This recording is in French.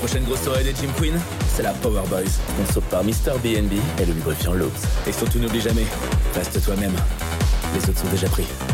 prochaine grosse soirée des Team Queen, c'est la Power Boys. Conçue par Mr. B&B et le lubrifiant Loops. Et surtout n'oublie jamais, reste toi-même. Les autres sont déjà pris.